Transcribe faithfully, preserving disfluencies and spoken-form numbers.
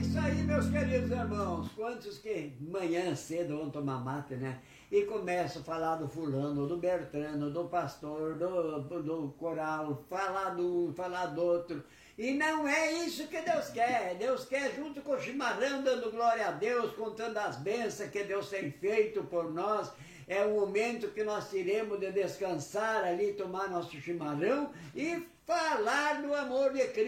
isso aí, meus queridos irmãos. Quantos que manhã cedo vão tomar mate, né? E começam a falar do fulano, do Bertrano, do pastor, do, do coral, falar do falar do outro. E não é isso que Deus quer. Deus quer, junto com o chimarrão, dando glória a Deus, contando as bênçãos que Deus tem feito por nós. É o momento que nós teremos de descansar ali, tomar nosso chimarrão e falar do amor de Cristo.